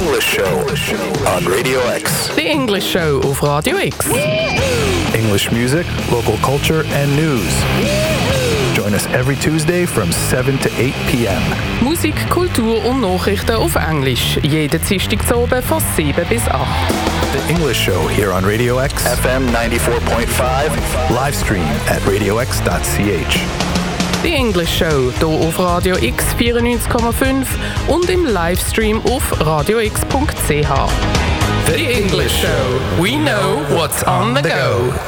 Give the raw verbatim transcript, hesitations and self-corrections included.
English Show on Radio X. The English Show auf Radio X. English music, local culture and news. Join us every Tuesday from seven to eight p.m. Musik, Kultur und Nachrichten auf Englisch. Jeden Dienstag zu oben von sieben bis acht. The English Show here on Radio X. F M ninety-four point five. Livestream at radio x dot c h. Die English Show hier auf Radio X vierundneunzig Komma fünf und im Livestream auf radio x punkt c h. The English Show. We know what's on the go.